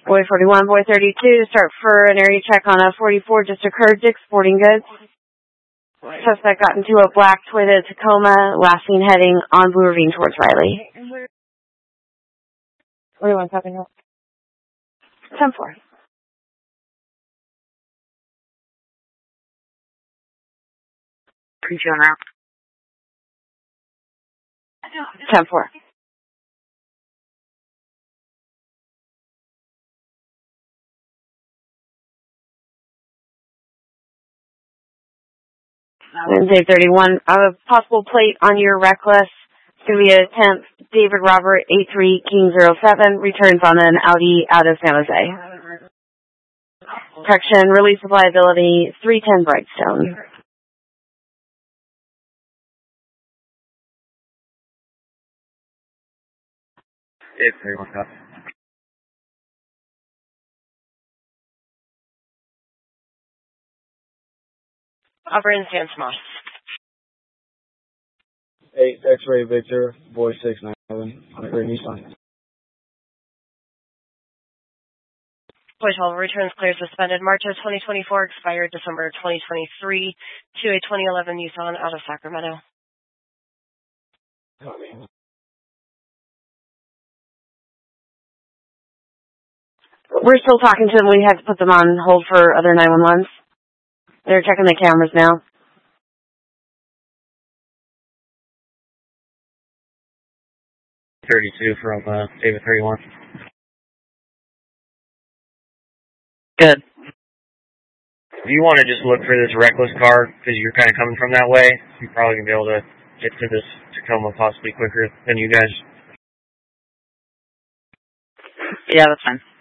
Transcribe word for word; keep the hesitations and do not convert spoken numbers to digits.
Boy forty-one, boy thirty-two, start for an area check on a forty-four just occurred, Dick's Sporting Goods. Suspect got into a black Toyota Tacoma, last seen heading on Blue Ravine towards Riley. What do you want to talk about? ten four. Pre-show now. ten four. Wednesday thirty-one, a possible plate on your reckless. It's going to be a tenth, David Robert, eight three King zero seven, returns on an Audi out of San Jose. Correction, release of liability, three ten Brightstone. eight three one, copy. Operator San Tomas. eight X-ray Victor, boy six nine seven, Great Nissan. Boy twelve, returns clear suspended March of twenty twenty-four, expired December twenty twenty-three, to a twenty eleven Nissan out of Sacramento. We're still talking to them. We have to put them on hold for other nine one ones. They're checking the cameras now. thirty-two from uh, David thirty-one. Good. If you want to just look for this reckless car, because you're kind of coming from that way, you're probably going to be able to get to this Tacoma possibly quicker than you guys. Yeah, that's fine.